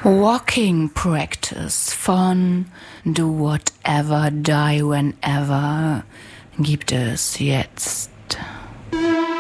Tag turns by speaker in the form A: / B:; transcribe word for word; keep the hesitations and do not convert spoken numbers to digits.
A: Walking Practice von Do Whatever, Die Whenever gibt es jetzt